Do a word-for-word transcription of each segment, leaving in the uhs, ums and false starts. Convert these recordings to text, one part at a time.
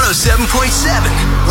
one oh seven point seven.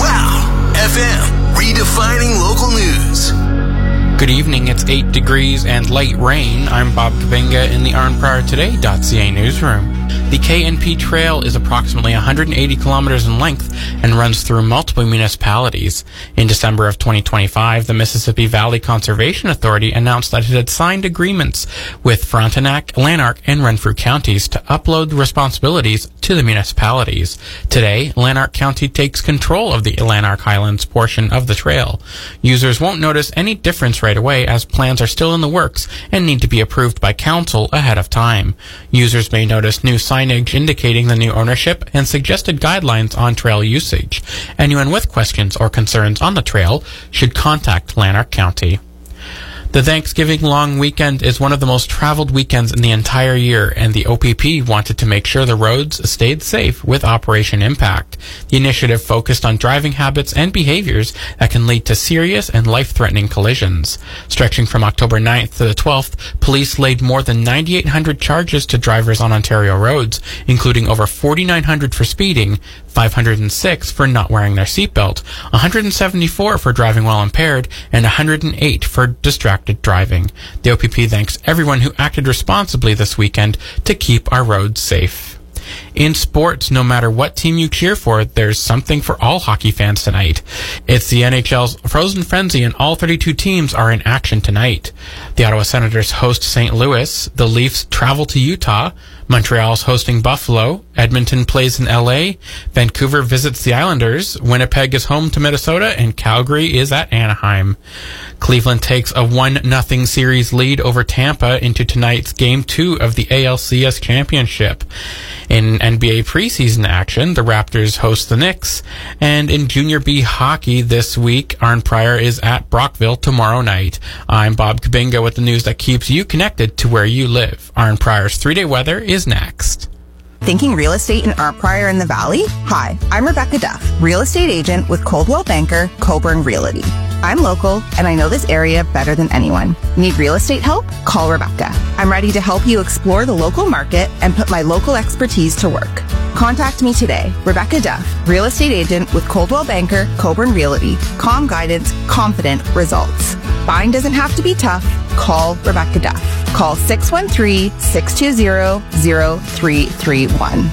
Wow F M, redefining local news. Good evening, it's eight degrees and light rain. I'm Bob Kabinga in the Arn Prior Today dot C A newsroom. The K N P Trail is approximately one hundred eighty kilometers in length and runs through multiple municipalities. In December of twenty twenty-five, the Mississippi Valley Conservation Authority announced that it had signed agreements with Frontenac, Lanark, and Renfrew counties to upload the responsibilities to the municipalities. Today, Lanark County takes control of the Lanark Highlands portion of the trail. Users won't notice any difference right away as plans are still in the works and need to be approved by council ahead of time. Users may notice new signage indicating the new ownership and suggested guidelines on trail usage. Anyone with questions or concerns on the trail should contact Lanark County. The Thanksgiving long weekend is one of the most traveled weekends in the entire year, and the O P P wanted to make sure the roads stayed safe with Operation Impact. The initiative focused on driving habits and behaviors that can lead to serious and life-threatening collisions. Stretching from October ninth to the twelfth, police laid more than nine thousand eight hundred charges to drivers on Ontario roads, including over four thousand nine hundred for speeding, five hundred six for not wearing their seatbelt, one hundred seventy-four for driving while impaired, and one hundred eight for distracted driving. The O P P thanks everyone who acted responsibly this weekend to keep our roads safe. In sports, no matter what team you cheer for, there's something for all hockey fans tonight. It's the N H L's Frozen Frenzy, and all thirty-two teams are in action tonight. The Ottawa Senators host Saint Louis, the Leafs travel to Utah, Montreal's hosting Buffalo, Edmonton plays in L A, Vancouver visits the Islanders, Winnipeg is home to Minnesota, and Calgary is at Anaheim. Cleveland takes a one nothing series lead over Tampa into tonight's Game two of the A L C S Championship. In N B A preseason action, the Raptors host the Knicks, and in Junior B hockey this week, Arn Prior is at Brockville tomorrow night. I'm Bob Kabinga with the news that keeps you connected to where you live. Arn Prior's three-day weather is next. Thinking real estate in Arn Prior in the Valley? Hi, I'm Rebecca Duff, real estate agent with Coldwell Banker, Coburn Realty. I'm local, and I know this area better than anyone. Need real estate help? Call Rebecca. I'm ready to help you explore the local market and put my local expertise to work. Contact me today, Rebecca Duff, real estate agent with Coldwell Banker, Coburn Realty. Calm guidance, confident results. Buying doesn't have to be tough. Call Rebecca Duff. Call six one three, six two zero, zero three three one.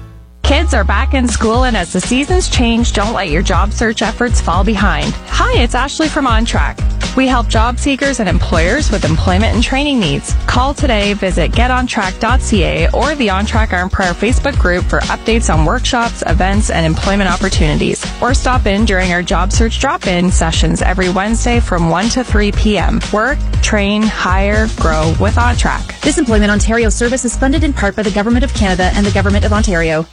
Kids are back in school, and as the seasons change, don't let your job search efforts fall behind. Hi, it's Ashley from OnTrack. We help job seekers and employers with employment and training needs. Call today, visit get on track dot c a or the OnTrack Arn Prior Facebook group for updates on workshops, events, and employment opportunities. Or stop in during our job search drop-in sessions every Wednesday from one to three p.m. Work, train, hire, grow with OnTrack. This Employment Ontario service is funded in part by the Government of Canada and the Government of Ontario.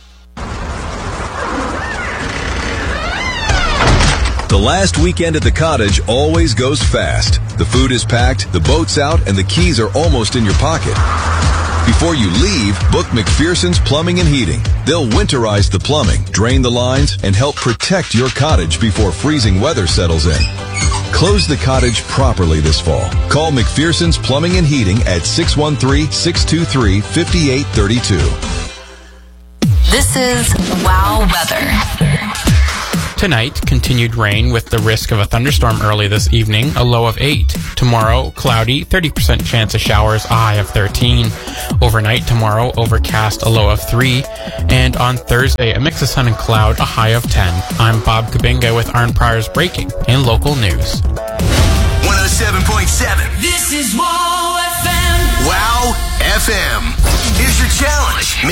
The last weekend at the cottage always goes fast. The food is packed, the boat's out, and the keys are almost in your pocket. Before you leave, book McPherson's Plumbing and Heating. They'll winterize the plumbing, drain the lines, and help protect your cottage before freezing weather settles in. Close the cottage properly this fall. Call McPherson's Plumbing and Heating at six one three, six two three, five eight three two. This is Wow Weather. Tonight, continued rain with the risk of a thunderstorm early this evening, a low of eight. Tomorrow, cloudy, thirty percent chance of showers, a high of thirteen. Overnight tomorrow, overcast, a low of three. And on Thursday, a mix of sun and cloud, a high of ten. I'm Bob Kabinga with Arn Prior's breaking and local news. one oh seven point seven. This is Wow F M. Wow F M. Here's your challenge.